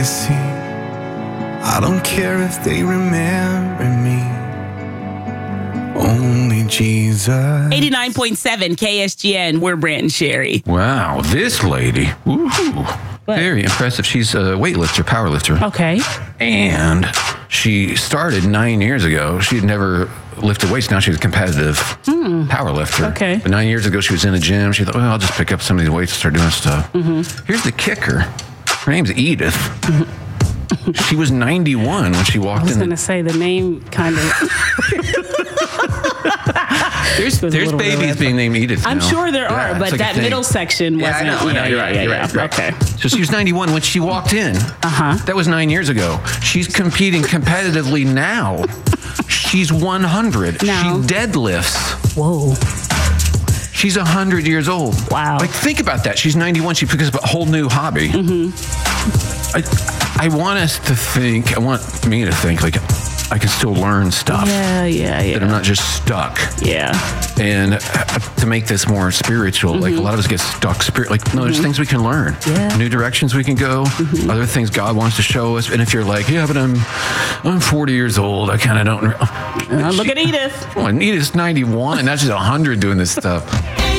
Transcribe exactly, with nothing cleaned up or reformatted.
See, I don't care if they remember me. Only Jesus. eighty-nine point seven K S G N. We're Brant and Sherry. Wow, this lady. Ooh, very impressive. She's a weightlifter, powerlifter. Okay. And she started nine years ago. She had never lifted weights. Now she's a competitive Hmm. powerlifter. Okay. But nine years ago, she was in the gym. She thought, well, I'll just pick up some of these weights and start doing stuff. Mm-hmm. Here's the kicker. Her name's Edith. She was ninety-one when she walked I was in. going to say the name kind of. There's, there's babies being named Edith. I'm now. sure there Yeah, are, it's but like a that thing. middle section Yeah, wasn't. I know, I know, yeah, you're yeah, right, yeah, you're yeah. right, right. Okay. So she was ninety-one when she walked in. Uh-huh. That was nine years ago. She's competing competitively now. She's one hundred. No. She deadlifts. Whoa. She's one hundred years old. Wow. Like, think about that. She's ninety-one. She picks up a whole new hobby. Mm-hmm. I, I want us to think, I want me to think, like, I can still learn stuff. Yeah, yeah, yeah. That I'm not just stuck. Yeah. And uh, to make this more spiritual, Mm-hmm. like a lot of us get stuck spirit. Like, no, there's things we can learn. Yeah. New directions we can go. Mm-hmm. Other things God wants to show us. And if you're like, yeah, but I'm I'm forty years old, I kind of don't. Uh, look at Edith. Oh, Anita's ninety-one. Now she's one hundred doing this stuff.